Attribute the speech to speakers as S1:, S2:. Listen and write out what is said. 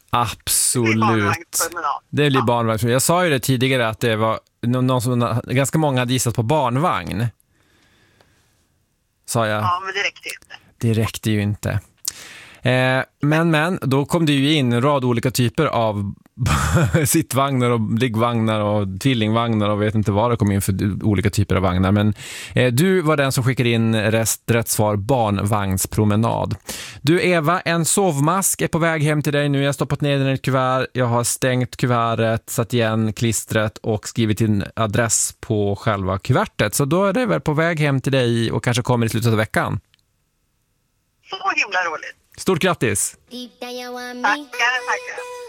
S1: Absolut. Det blir barnvagnspromenad. Jag sa ju det tidigare att det var ganska många hade gissat på barnvagn. Sa jag.
S2: Ja, men det räckte ju inte.
S1: Det räckte ju inte. Men då kom det ju in en rad olika typer av sittvagnar och liggvagnar och tvillingvagnar och vet inte vad det kom in för olika typer av vagnar. Men du var den som skickade in rätt svar, barnvagnspromenad. Du Eva, en sovmask är på väg hem till dig nu. Jag har stoppat ner den i ett kuvert. Jag har stängt kuvertet, satt igen klistret och skrivit din adress på själva kuvertet. Så då är det väl på väg hem till dig och kanske kommer i slutet av veckan.
S2: Så himla roligt.
S1: Stort grattis!
S2: Tackar.